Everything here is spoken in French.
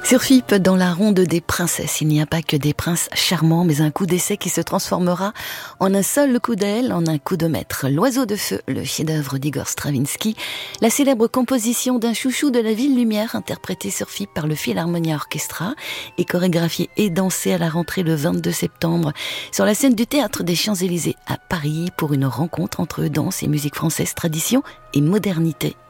Sur FIP, dans la ronde des princesses, il n'y a pas que des princes charmants, mais un coup d'essai qui se transformera en un seul coup d'aile, en un coup de maître. L'Oiseau de feu, le chef-d'œuvre d'Igor Stravinsky, la célèbre composition d'un chouchou de la ville lumière, interprétée sur FIP par le Philharmonia Orchestra et chorégraphiée et dansée à la rentrée le 22 septembre sur la scène du Théâtre des Champs-Élysées à Paris pour une rencontre entre danse et musique française, tradition et modernité.